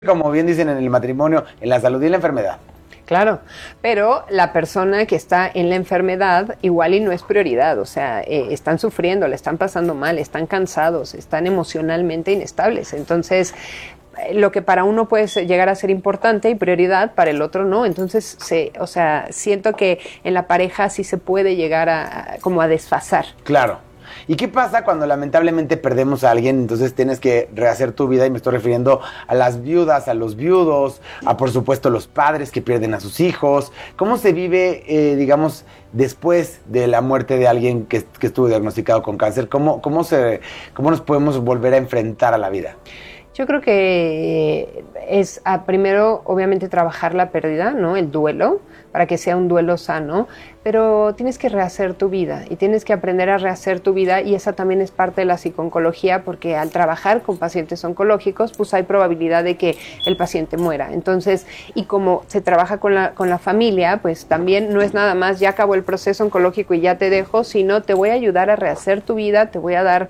Como bien dicen en el matrimonio, en la salud y en la enfermedad. Claro, pero la persona que está en la enfermedad igual y no es prioridad, o sea, están sufriendo, le están pasando mal, están cansados, están emocionalmente inestables. Entonces, lo que para uno puede llegar a ser importante y prioridad, para el otro no. Entonces, siento que en la pareja sí se puede llegar como a desfasar. Claro. ¿Y qué pasa cuando lamentablemente perdemos a alguien? Entonces tienes que rehacer tu vida, y me estoy refiriendo a las viudas, a los viudos, a por supuesto los padres que pierden a sus hijos. ¿Cómo se vive, digamos, después de la muerte de alguien que estuvo diagnosticado con cáncer? ¿Cómo nos podemos volver a enfrentar a la vida? Yo creo que es primero, obviamente, trabajar la pérdida, ¿no? El duelo, para que sea un duelo sano, pero tienes que rehacer tu vida y tienes que aprender a rehacer tu vida, y esa también es parte de la psicooncología, porque al trabajar con pacientes oncológicos, pues hay probabilidad de que el paciente muera. Entonces, y como se trabaja con la familia, pues también no es nada más ya acabó el proceso oncológico y ya te dejo, sino te voy a ayudar a rehacer tu vida, te voy a dar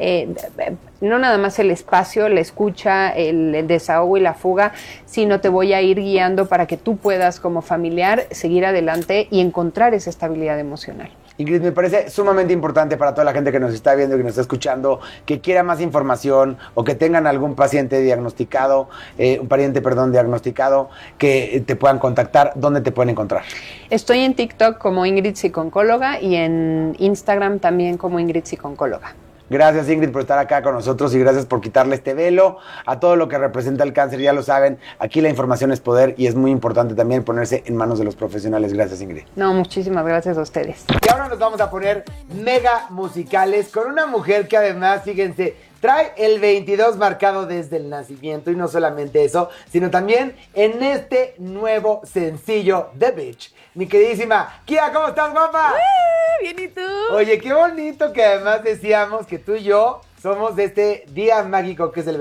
no nada más el espacio, la escucha, el desahogo y la fuga, sino te voy a ir guiando para que tú puedas como familiar seguir adelante y encontrar esa estabilidad emocional. Ingrid, me parece sumamente importante para toda la gente que nos está viendo, que nos está escuchando, que quiera más información o que tengan algún paciente diagnosticado, diagnosticado, que te puedan contactar. ¿Dónde te pueden encontrar? Estoy en TikTok como Ingrid Psiconcóloga y en Instagram también como Ingrid Psiconcóloga. Gracias, Ingrid, por estar acá con nosotros, y gracias por quitarle este velo a todo lo que representa el cáncer. Ya lo saben, aquí la información es poder, y es muy importante también ponerse en manos de los profesionales. Gracias, Ingrid. No, muchísimas gracias a ustedes. Y ahora nos vamos a poner mega musicales con una mujer que además, fíjense, trae el 22 marcado desde el nacimiento, y no solamente eso, sino también en este nuevo sencillo, The Beach. Mi queridísima Kia, ¿cómo estás, guapa? Bien, ¿y tú? Oye, qué bonito que además decíamos que tú y yo somos de este día mágico que es el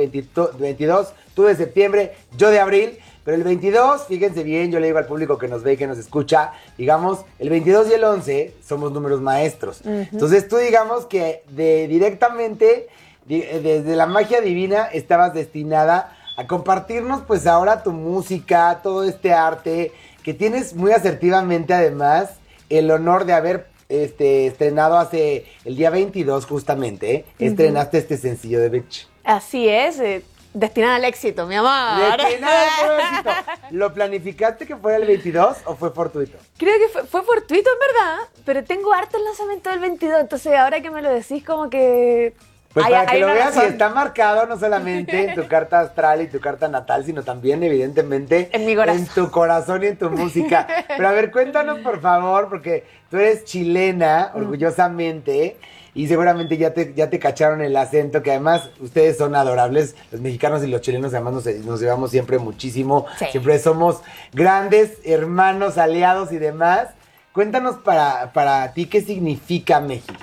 22, tú de septiembre, yo de abril, pero el 22, fíjense bien, yo le digo al público que nos ve y que nos escucha, digamos, el 22 y el 11 somos números maestros. Uh-huh. Entonces tú digamos que directamente, desde la magia divina, estabas destinada a compartirnos pues ahora tu música, todo este arte, que tienes muy asertivamente además el honor de haber estrenado hace el día 22 justamente, estrenaste este sencillo de Beach. Así es, destinada al éxito, mi amor. Destinada al éxito. ¿Lo planificaste que fuera el 22 o fue fortuito? Creo que fue fortuito en verdad, pero tengo harto el lanzamiento del 22, entonces ahora que me lo decís como que... Pues para que lo veas, y está marcado no solamente en tu carta astral y tu carta natal, sino también evidentemente en mi corazón, en tu corazón y en tu música. Pero a ver, cuéntanos por favor, porque tú eres chilena, orgullosamente, y seguramente ya te cacharon el acento, que además ustedes son adorables, los mexicanos y los chilenos además nos llevamos siempre muchísimo, sí. Siempre somos grandes hermanos, aliados y demás. Cuéntanos para ti qué significa México.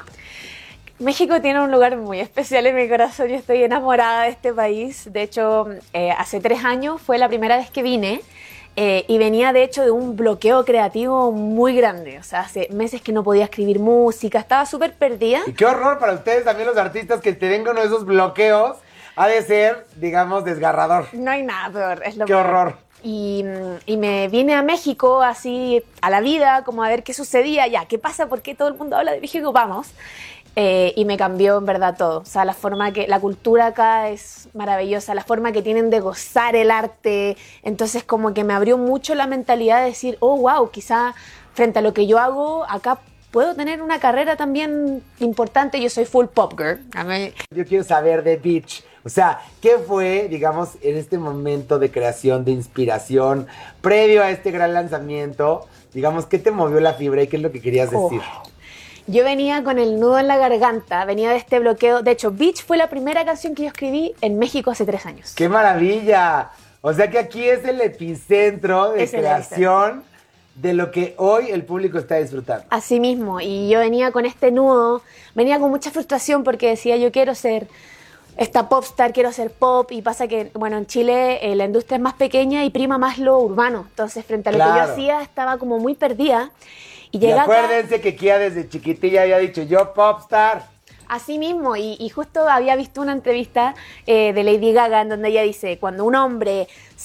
México tiene un lugar muy especial en mi corazón, yo estoy enamorada de este país. De hecho, hace 3 años fue la primera vez que vine, y venía de hecho de un bloqueo creativo muy grande. O sea, hace meses que no podía escribir música, estaba súper perdida. Y qué horror para ustedes también, los artistas, que te vengan esos bloqueos. Ha de ser, digamos, desgarrador. No hay nada peor, es lo Qué peor. Horror. Y me vine a México así a la vida, como a ver qué sucedía, ya, qué pasa, por qué todo el mundo habla de México, vamos. Y me cambió en verdad todo. O sea, la cultura acá es maravillosa, la forma que tienen de gozar el arte. Entonces como que me abrió mucho la mentalidad de decir, oh, wow, quizá frente a lo que yo hago acá puedo tener una carrera también importante. Yo soy full pop girl. Yo quiero saber de Beach. O sea, ¿qué fue, digamos, en este momento de creación, de inspiración, previo a este gran lanzamiento? Digamos, ¿qué te movió la fibra y qué es lo que querías decir? Yo venía con el nudo en la garganta, venía de este bloqueo. De hecho, Beach fue la primera canción que yo escribí en México hace 3 años. ¡Qué maravilla! O sea que aquí es el epicentro de creación de lo que hoy el público está disfrutando. Así mismo, y yo venía con este nudo, venía con mucha frustración porque decía, yo quiero ser esta popstar, quiero hacer pop, y pasa que, bueno, en Chile la industria es más pequeña y prima más lo urbano. Entonces, frente a lo que yo hacía, estaba como muy perdida. Y acuérdense que Kia desde chiquitilla había dicho, yo popstar. Así mismo, y justo había visto una entrevista de Lady Gaga en donde ella dice, cuando un hombre